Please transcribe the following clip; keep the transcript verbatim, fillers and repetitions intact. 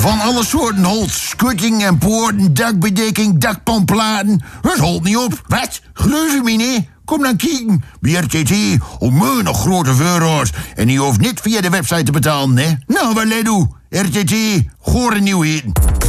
Van alle soorten holt. Schutting en poorten, dakbedekking, dakpanplaten. Het holt niet op. Wat? Geloof je me niet? Kom dan kijken bij R T T om nog grote voorraad. En je hoeft niet via de website te betalen, hè? Nou, wat let u? R T T, gore nieuwheden.